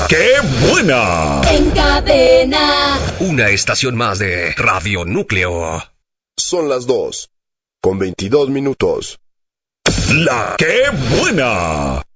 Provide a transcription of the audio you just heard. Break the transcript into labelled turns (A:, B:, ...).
A: ¡Qué buena!
B: En cadena.
C: Una estación más de Radio Núcleo.
D: Son las 2:22 minutos.
A: ¡La Qué buena!